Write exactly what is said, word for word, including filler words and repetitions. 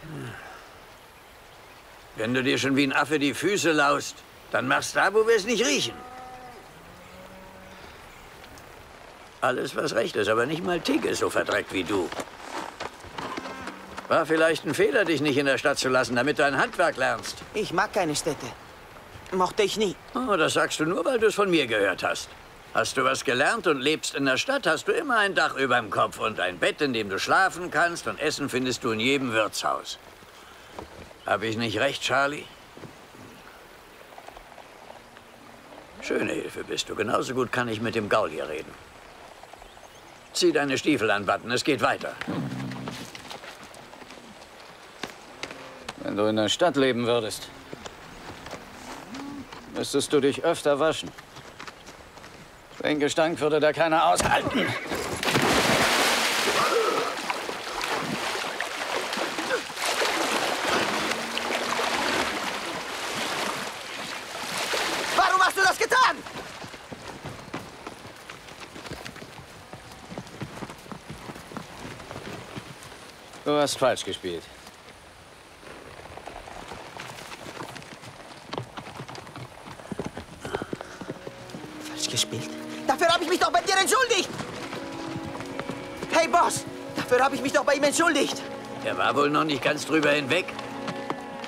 Wenn du dir schon wie ein Affe die Füße laust, dann machst da, wo wir es nicht riechen. Alles, was recht ist, aber nicht mal Tig ist so verdreckt wie du. War vielleicht ein Fehler, dich nicht in der Stadt zu lassen, damit du ein Handwerk lernst. Ich mag keine Städte. Mochte ich nie. Oh, das sagst du nur, weil du es von mir gehört hast. Hast du was gelernt und lebst in der Stadt, hast du immer ein Dach über dem Kopf und ein Bett, in dem du schlafen kannst, und Essen findest du in jedem Wirtshaus. Hab ich nicht recht, Charlie? Schöne Hilfe bist du. Genauso gut kann ich mit dem Gaul hier reden. Zieh deine Stiefel an, Button. Es geht weiter. Wenn du in der Stadt leben würdest, müsstest du dich öfter waschen. Den Gestank würde da keiner aushalten. Warum hast du das getan? Du hast falsch gespielt. Falsch gespielt? Dafür habe ich mich doch bei dir entschuldigt! Hey, Boss! Dafür habe ich mich doch bei ihm entschuldigt! Er war wohl noch nicht ganz drüber hinweg.